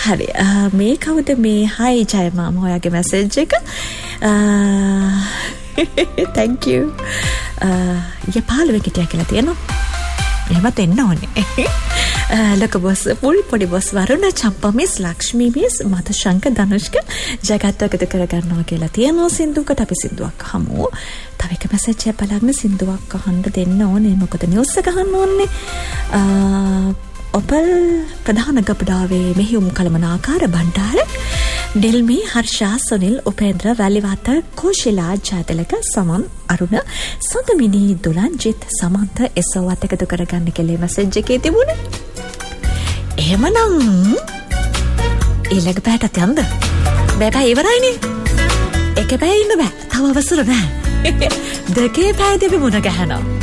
හරි මේ කවුද මේ හයි ජයමාම ඔයාගේ මැසේජ් එක thank you යපාලුවේ කිටියා කියලා තියෙනවා එහෙමත් එන්න ඕනේ ලක බොස් පොඩි බොස් වරුණ චම්පා මිස් ලක්ෂ්මී මිස් මధుශංක ධනුෂ්ක ජගත් එකතු කරගන්නවා කියලා තියෙනවා සින්දුවකට අපි සින්දුවක් අහමු තව එක මැසේජ් එකක් බලන්න සින්දුවක් අහන්න දෙන්න ඕනේ මොකද නිවුස් එක අහන්න ඕනේ ඔපල් ප්‍රධාන ගබඩාවේ මෙහියුම් කළමනාකාර බණ්ඩාර ඩෙල්මි හර්ෂා සුනිල් උපේන්ද්‍ර වැලිවත කෝෂිලා ජයතිලක සමන් අරුණ සඳමිනි දුලන්ජිත් සමන්ත එසවත් එකතු කරගන්න කියලා මැසේජ් එකේ තිබුණේ එහෙමනම් ඊළඟ පැයට යන්න බෑ ඉවරයිනේ එකේ පැය ඉන්න බෑ තව අවසර නෑ දෙකේ පැය දෙවි මුණ ගැහනවා